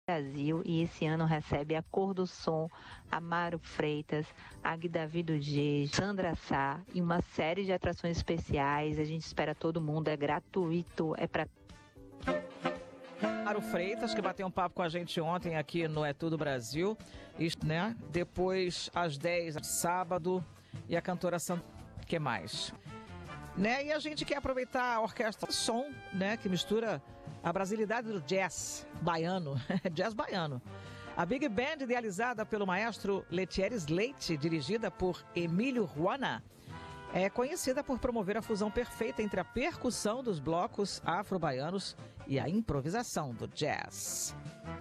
Brasil, e esse ano recebe a Cor do Som, Amaro Freitas, Agdavi do G, Sandra Sá e uma série de atrações especiais. A gente espera todo mundo, é gratuito, é para Amaro Freitas, que bateu um papo com a gente ontem aqui no É Tudo Brasil, né? Depois às 10 sábado, e a cantora Sandra, que mais? Né? E a gente quer aproveitar a orquestra Som, né, que mistura a brasilidade do jazz baiano, jazz baiano. A Big Band, idealizada pelo maestro Letieres Leite, dirigida por Emílio Ruana, é conhecida por promover a fusão perfeita entre a percussão dos blocos afro-baianos e a improvisação do jazz.